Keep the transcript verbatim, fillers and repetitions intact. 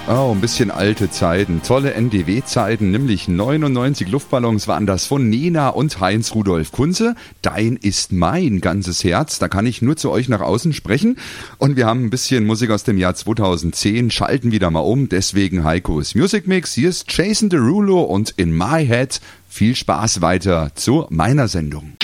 Oh, ein bisschen alte Zeiten, tolle N D W-Zeiten, nämlich neunundneunzig Luftballons waren das von Nena und Heinz-Rudolf Kunze. Dein ist mein ganzes Herz, da kann ich nur zu euch nach außen sprechen. Und wir haben ein bisschen Musik aus dem Jahr zweitausendzehn, schalten wieder mal um, deswegen Heikos Music Mix. Hier ist Jason Derulo und In My Head. Viel Spaß weiter zu meiner Sendung.